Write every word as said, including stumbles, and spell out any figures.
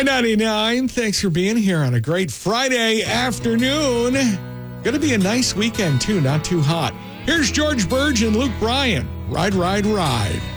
I ninety-nine, thanks for being here on a great Friday afternoon. Going to be a nice weekend, too, not too hot. Here's George Burge and Luke Bryan. Ride, ride, ride.